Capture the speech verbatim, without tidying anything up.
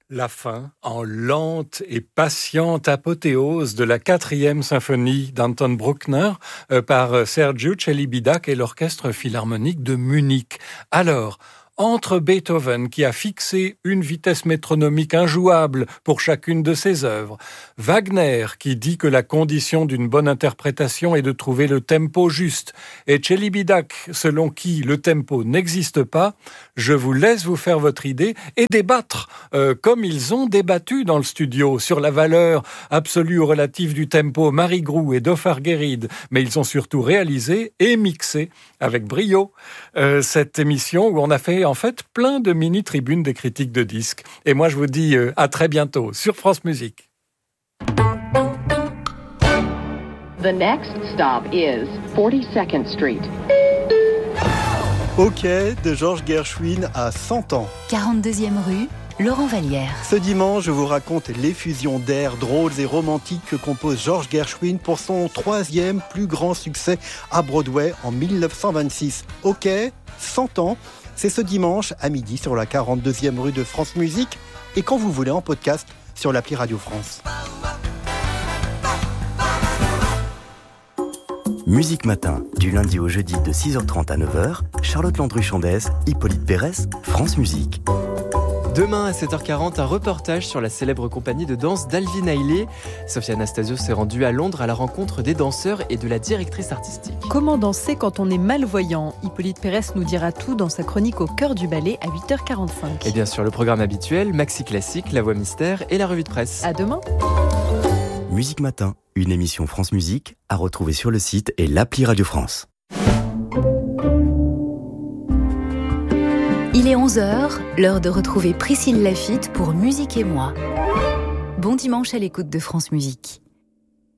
La fin, en lente et patiente apothéose de la quatrième symphonie d'Anton Bruckner euh, par Sergiu Celibidache et l'Orchestre Philharmonique de Munich. Alors, entre Beethoven, qui a fixé une vitesse métronomique injouable pour chacune de ses œuvres, Wagner, qui dit que la condition d'une bonne interprétation est de trouver le tempo juste, et Celibidache, selon qui le tempo n'existe pas, je vous laisse vous faire votre idée et débattre, euh, comme ils ont débattu dans le studio, sur la valeur absolue ou relative du tempo Marie Grou et Dofar Guéride, mais ils ont surtout réalisé et mixé avec brio euh, cette émission où on a fait en fait plein de mini-tribunes des critiques de disques. Et moi, je vous dis euh, à très bientôt sur France Musique. The next stop is forty-second Street. Au quai de Georges Gershwin à cent ans. quarante-deuxième rue, Laurent Vallière. Ce dimanche, je vous raconte l'effusion d'airs drôles et romantiques que compose Georges Gershwin pour son troisième plus grand succès à Broadway en dix-neuf cent vingt-six. Au quai, cent ans, c'est ce dimanche à midi sur la quarante-deuxième rue de France Musique et quand vous voulez en podcast sur l'appli Radio France. Musique Matin, du lundi au jeudi de six heures trente à neuf heures, Charlotte Landru-Chandès, Hippolyte Pérès, France Musique. Demain à sept heures quarante, un reportage sur la célèbre compagnie de danse d'Alvin Ailey. Sophia Anastasio s'est rendue à Londres à la rencontre des danseurs et de la directrice artistique. Comment danser quand on est malvoyant ? Hippolyte Pérès nous dira tout dans sa chronique au cœur du ballet à huit heures quarante-cinq. Et bien sûr, le programme habituel, Maxi Classique, La Voix Mystère et la revue de presse. À demain. Musique Matin, une émission France Musique à retrouver sur le site et l'appli Radio France. Il est onze heures, l'heure de retrouver Priscille Laffitte pour Musique et moi. Bon dimanche à l'écoute de France Musique.